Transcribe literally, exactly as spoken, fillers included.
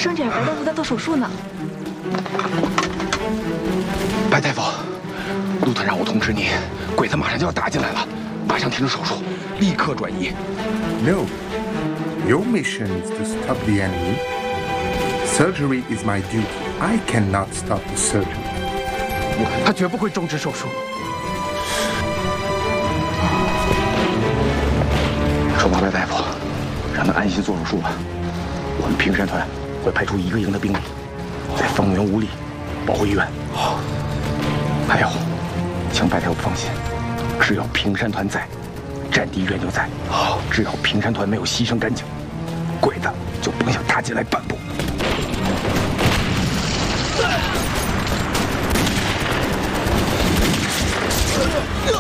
圣吉尔白大夫在做手术呢。 白大夫，陆团让我通知你，鬼子马上就要打进来了，马上停止手术，立刻转移。 No, your mission is to stop the enemy. Surgery is my duty. I cannot stop the surgery. 他绝不会终止手术。说吧，白大夫，让他安心做手术吧。我们平山团会派出一个营的兵力，在方圆五里保护医院。好。还有，请白大夫放心，只要平山团在，战地医院就在。好，只要平山团没有牺牲干净，鬼子就甭想打进来半步。 啊！